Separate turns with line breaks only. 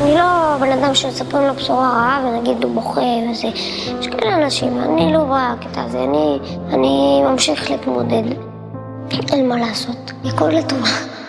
אני לא בן אדם שמספרים לו בשורה רעה ונגיד הוא בוכה וזה. יש כאלה אנשים, אני לא בקטע הזה, אני ממשיך להתמודד. אין מה לעשות, הכל לטובה.